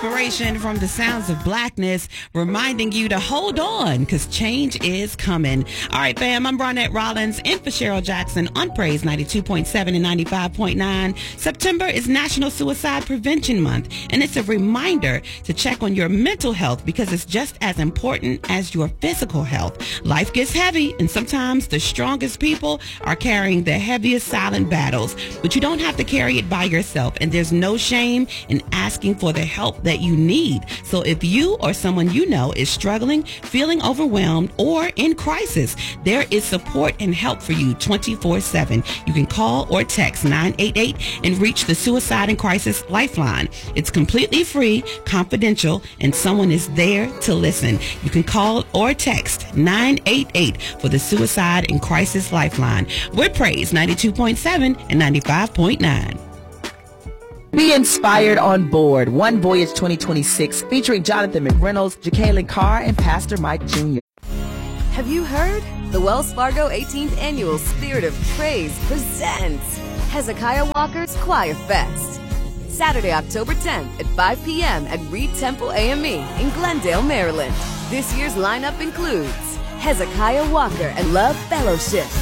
inspiration from the sounds of blackness, reminding you to hold on because change is coming. All right, fam, I'm Bronette Rollins in for Cheryl Jackson on Praise 92.7 and 95.9. September is National Suicide Prevention Month, and it's a reminder to check on your mental health because it's just as important as your physical health. Life gets heavy, and sometimes the strongest people are carrying the heaviest silent battles, but you don't have to carry it by yourself, and there's no shame in asking for the help that you need. So if you or someone you know is struggling, feeling overwhelmed, or in crisis, there is support and help for you 24/7. You can call or text 988 and reach the Suicide and Crisis Lifeline. It's completely free, confidential, and someone is there to listen. You can call or text 988 for the Suicide and Crisis Lifeline. We're Praise 92.7 and 95.9. Be inspired on board One Voyage 2026 featuring Jonathan McReynolds, Jacqueline Carr, and Pastor Mike Jr. Have you heard? The Wells Fargo 18th Annual Spirit of Praise presents Hezekiah Walker's Choir Fest. Saturday, October 10th at 5 p.m. at Reed Temple AME in Glendale, Maryland. This year's lineup includes Hezekiah Walker and Love Fellowship,